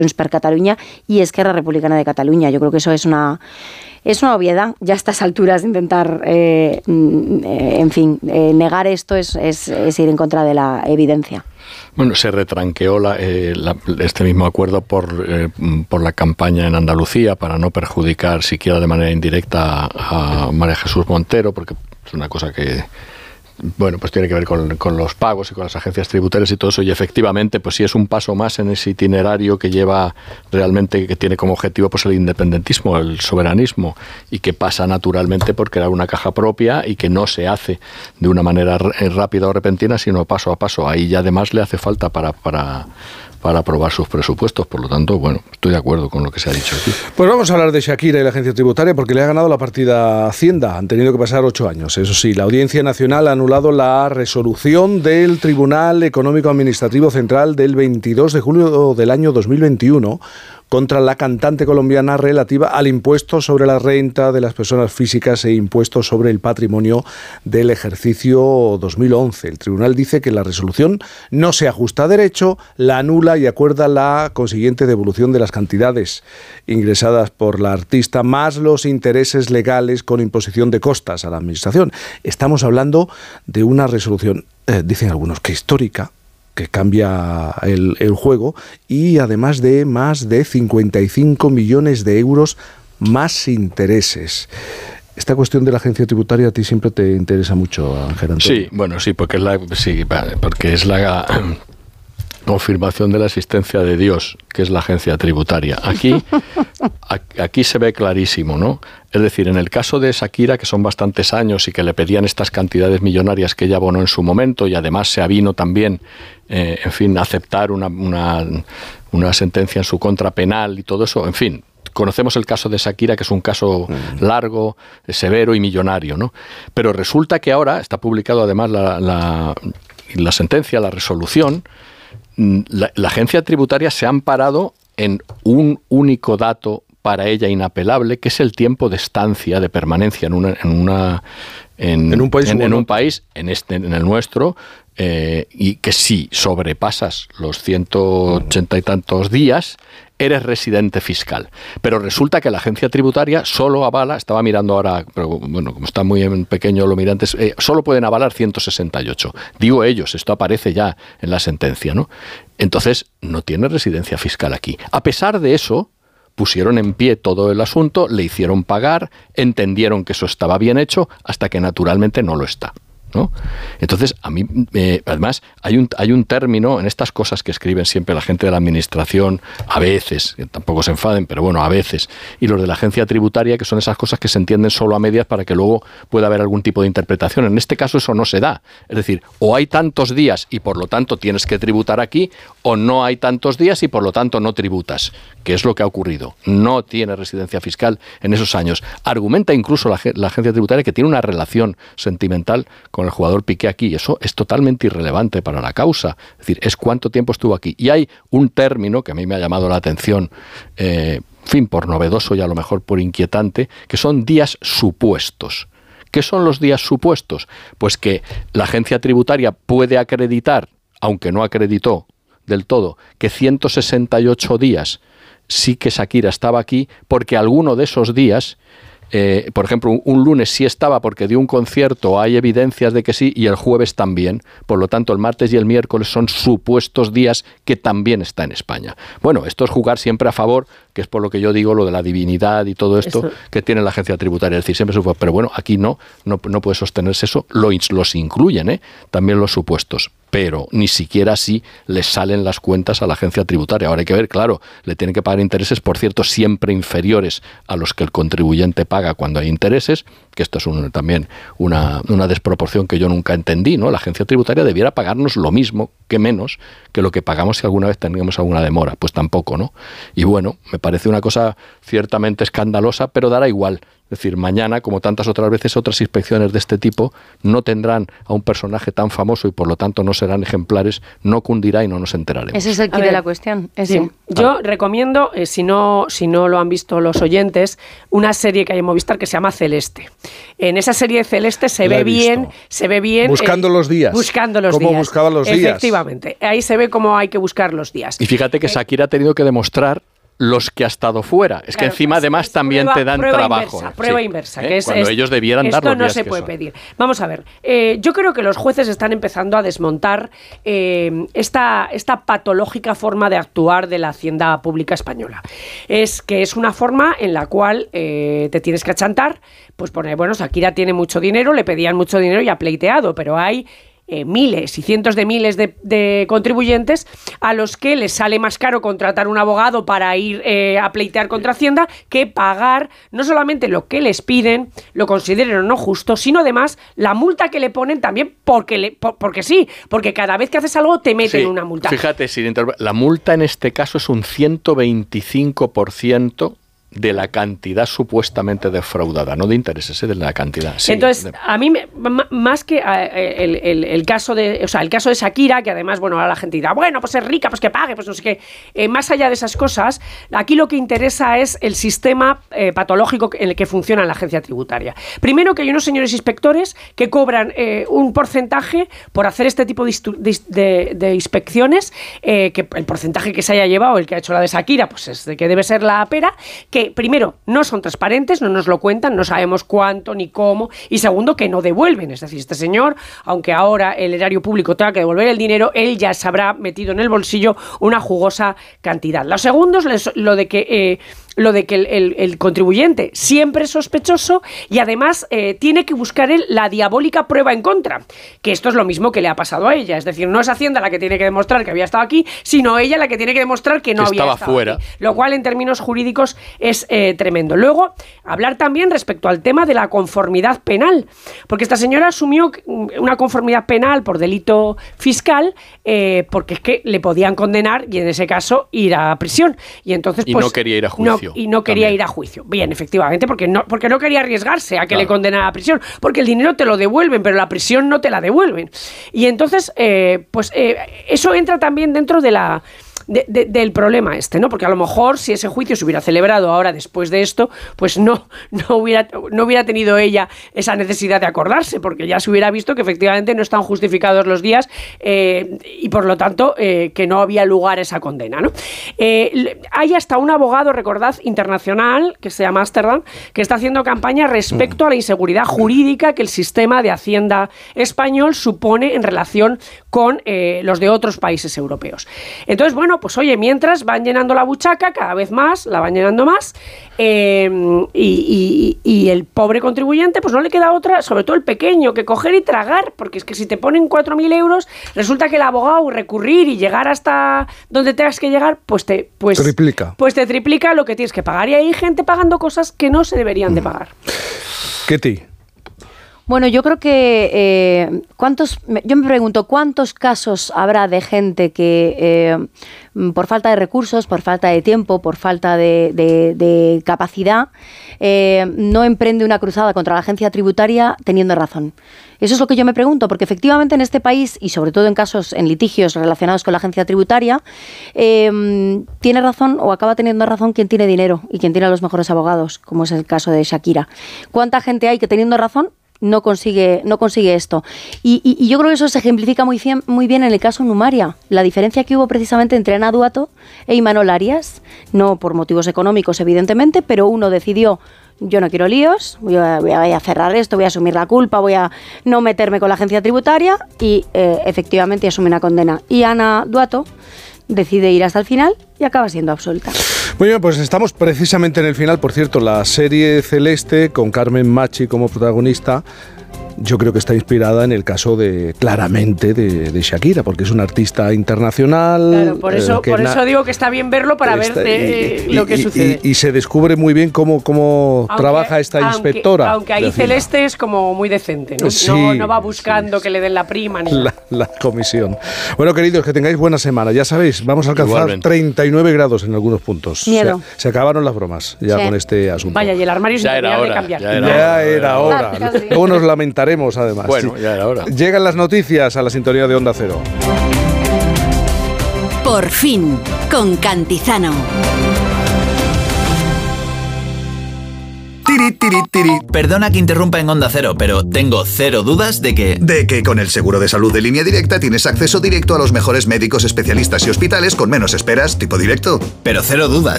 per Catalunya y Esquerra Republicana de Cataluña. Yo creo que eso es una obviedad. Ya a estas alturas intentar, negar esto es ir en contra de la evidencia. Bueno, se retranqueó este mismo acuerdo por la campaña en Andalucía para no perjudicar siquiera de manera indirecta a María Jesús Montero, porque es una cosa que, bueno, pues tiene que ver con los pagos y con las agencias tributarias y todo eso, y efectivamente, pues sí es un paso más en ese itinerario que lleva realmente, que tiene como objetivo pues el independentismo, el soberanismo, y que pasa naturalmente por crear una caja propia y que no se hace de una manera rápida o repentina, sino paso a paso. Ahí ya además le hace falta para aprobar sus presupuestos. Por lo tanto, bueno, estoy de acuerdo con lo que se ha dicho aquí. Pues vamos a hablar de Shakira y la agencia tributaria, porque le ha ganado la partida Hacienda. Han tenido que pasar 8 años. Eso sí, la Audiencia Nacional ha anulado la resolución del Tribunal Económico Administrativo Central del 22 de julio del año 2021 contra la cantante colombiana relativa al impuesto sobre la renta de las personas físicas e impuesto sobre el patrimonio del ejercicio 2011. El tribunal dice que la resolución no se ajusta a derecho, la anula y acuerda la consiguiente devolución de las cantidades ingresadas por la artista, más los intereses legales con imposición de costas a la administración. Estamos hablando de una resolución, dicen algunos, que histórica, que cambia el juego, y además de más de 55 millones de euros más intereses. Esta cuestión de la agencia tributaria a ti siempre te interesa mucho, Ángel Antonio. Sí, bueno, sí, porque es la confirmación de la existencia de Dios, que es la agencia tributaria. Aquí se ve clarísimo, ¿no? Es decir, en el caso de Shakira, que son bastantes años y que le pedían estas cantidades millonarias que ella abonó en su momento, y además se avino también, aceptar una sentencia en su contra penal y todo eso, en fin. Conocemos el caso de Shakira, que es un caso largo, severo y millonario, ¿no? Pero resulta que ahora está publicado además la sentencia, la resolución. La agencia tributaria se ha amparado en un único dato para ella inapelable, que es el tiempo de estancia, de permanencia en un país, en el nuestro, y que si sobrepasas los 180 y tantos días, eres residente fiscal. Pero resulta que la agencia tributaria solo avala, estaba mirando ahora, pero bueno, como está muy en pequeño lo miré antes, solo pueden avalar 168. Digo ellos, esto aparece ya en la sentencia, ¿no? Entonces, no tiene residencia fiscal aquí. A pesar de eso, pusieron en pie todo el asunto, le hicieron pagar, entendieron que eso estaba bien hecho, hasta que naturalmente no lo está, ¿no? Entonces, a mí, además, hay un término en estas cosas que escriben siempre la gente de la administración, a veces, que tampoco se enfaden, pero bueno, a veces, y los de la agencia tributaria, que son esas cosas que se entienden solo a medias para que luego pueda haber algún tipo de interpretación. En este caso eso no se da. Es decir, o hay tantos días y por lo tanto tienes que tributar aquí, o no hay tantos días y por lo tanto no tributas, que es lo que ha ocurrido. No tiene residencia fiscal en esos años. Argumenta incluso la agencia tributaria que tiene una relación sentimental con el jugador Piqué aquí. Eso es totalmente irrelevante para la causa. Es decir, es cuánto tiempo estuvo aquí. Y hay un término que a mí me ha llamado la atención, por novedoso y a lo mejor por inquietante, que son días supuestos. ¿Qué son los días supuestos? Pues que la agencia tributaria puede acreditar, aunque no acreditó del todo, que 168 días sí que Shakira estaba aquí, porque alguno de esos días, por ejemplo, un lunes sí estaba porque dio un concierto, hay evidencias de que sí, y el jueves también. Por lo tanto, el martes y el miércoles son supuestos días que también está en España. Bueno, esto es jugar siempre a favor, que es por lo que yo digo lo de la divinidad y todo esto que tiene la agencia tributaria. Es decir, siempre se fue, pero bueno, aquí no puede sostenerse eso. Los incluyen, también los supuestos. Pero ni siquiera así les salen las cuentas a la agencia tributaria. Ahora hay que ver, claro, le tienen que pagar intereses, por cierto, siempre inferiores a los que el contribuyente paga cuando hay intereses, que esto es también una desproporción que yo nunca entendí, ¿no? La agencia tributaria debiera pagarnos lo mismo, que menos, que lo que pagamos si alguna vez tengamos alguna demora. Pues tampoco, ¿no? Y bueno, me parece una cosa ciertamente escandalosa, pero dará igual. Es decir, mañana, como tantas otras veces, otras inspecciones de este tipo no tendrán a un personaje tan famoso y por lo tanto no serán ejemplares, no cundirá y no nos enteraremos. Ese es el quid de la cuestión. Sí. Yo recomiendo, si no lo han visto los oyentes, una serie que hay en Movistar que se llama Celeste. En esa serie de Celeste se ve bien. Buscando los días. Cómo buscaba los días. Efectivamente. Ahí se ve cómo hay que buscar los días. Y fíjate que Shakira ha tenido que demostrar los que ha estado fuera. Es que encima además también te dan trabajo. Prueba inversa. Que cuando ellos debieran dar los días. Esto no se puede pedir. Vamos a ver. Yo creo que los jueces están empezando a desmontar esta patológica forma de actuar de la Hacienda Pública Española. Es que es una forma en la cual te tienes que achantar, pues poner, bueno, Shakira tiene mucho dinero, le pedían mucho dinero y ha pleiteado, pero hay miles y cientos de miles de contribuyentes a los que les sale más caro contratar un abogado para ir a pleitear contra Hacienda que pagar no solamente lo que les piden, lo consideren o no justo, sino además la multa que le ponen también porque sí, porque cada vez que haces algo te meten una multa. Fíjate, la multa en este caso es un 125% de la cantidad supuestamente defraudada, no de intereses, de la cantidad. Sí, entonces, a mí, más que el caso de Shakira, que además, bueno, ahora la gente dirá, bueno, pues es rica, pues que pague, pues no sé qué. Más allá de esas cosas, aquí lo que interesa es el sistema patológico en el que funciona la agencia tributaria. Primero, que hay unos señores inspectores que cobran un porcentaje por hacer este tipo de inspecciones, que el porcentaje que se haya llevado, el que ha hecho la de Shakira, pues es de que debe ser la pera, que primero no son transparentes, no nos lo cuentan, no sabemos cuánto ni cómo, y segundo que no devuelven, es decir, este señor, aunque ahora el erario público tenga que devolver el dinero, él ya se habrá metido en el bolsillo una jugosa cantidad. Lo segundo es lo de que el contribuyente siempre es sospechoso y además tiene que buscar él la diabólica prueba en contra, que esto es lo mismo que le ha pasado a ella, es decir, no es Hacienda la que tiene que demostrar que había estado aquí, sino ella la que tiene que demostrar que no había estado fuera. Aquí, lo cual en términos jurídicos es tremendo. Luego, hablar también respecto al tema de la conformidad penal, porque esta señora asumió una conformidad penal por delito fiscal porque es que le podían condenar y en ese caso ir a prisión, y entonces pues, no quería ir a juicio. No quería ir a juicio. Bien, efectivamente, porque no quería arriesgarse a que le condenara a prisión, porque el dinero te lo devuelven, pero la prisión no te la devuelven. Y entonces, eso entra también dentro de del problema ¿no? Porque a lo mejor si ese juicio se hubiera celebrado ahora después de esto, pues no hubiera tenido ella esa necesidad de acordarse, porque ya se hubiera visto que efectivamente no están justificados los días y por lo tanto que no había lugar a esa condena, ¿no? Hay hasta un abogado, recordad, internacional, que se llama Amsterdam, que está haciendo campaña respecto a la inseguridad jurídica que el sistema de Hacienda español supone en relación con los de otros países europeos. Entonces, bueno, pues oye, mientras van llenando la buchaca, cada vez más, la van llenando más, y el pobre contribuyente, pues no le queda otra, sobre todo el pequeño, que coger y tragar, porque es que si te ponen 4.000 euros, resulta que el abogado recurrir y llegar hasta donde tengas que llegar, pues te triplica lo que tienes que pagar. Y hay gente pagando cosas que no se deberían de pagar. Ketty. Bueno, yo creo que yo me pregunto cuántos casos habrá de gente que por falta de recursos, por falta de tiempo, por falta de capacidad, no emprende una cruzada contra la agencia tributaria teniendo razón. Eso es lo que yo me pregunto, porque efectivamente en este país, y sobre todo en litigios relacionados con la agencia tributaria, tiene razón o acaba teniendo razón quien tiene dinero y quien tiene los mejores abogados, como es el caso de Shakira. ¿Cuánta gente hay que teniendo razón no consigue esto? Y yo creo que eso se ejemplifica muy bien en el caso Numaria. La diferencia que hubo precisamente entre Ana Duato e Imanol Arias, no por motivos económicos evidentemente, pero uno decidió: yo no quiero líos, voy a cerrar esto, voy a asumir la culpa, voy a no meterme con la agencia tributaria, y efectivamente asume una condena. Y Ana Duato decide ir hasta el final y acaba siendo absuelta. Muy bien, pues estamos precisamente en el final. Por cierto, la serie Celeste, con Carmen Machi como protagonista, yo creo que está inspirada en el caso claramente de Shakira, porque es una artista internacional. Claro, por eso digo que está bien verlo para ver lo que sucede. Y se descubre muy bien cómo trabaja esta inspectora. Aunque ahí Celeste es como muy decente, ¿no? Sí, no va buscando que le den la prima ni nada. La comisión. Bueno, queridos, que tengáis buena semana. Ya sabéis, vamos a alcanzar Igualmente. 39 grados en algunos puntos. Miedo. Se acabaron las bromas ya con este asunto. Vaya, y el armario sin terminar de cambiar. Ya era hora. Casi. Luego nos lamentaremos, además. Bueno, ya era hora. Llegan las noticias a la sintonía de Onda Cero. Por fin, con Cantizano. Tiri, tiri, tiri. Perdona que interrumpa en Onda Cero, pero tengo cero dudas de que con el seguro de salud de Línea Directa tienes acceso directo a los mejores médicos, especialistas y hospitales con menos esperas, tipo directo. Pero cero dudas.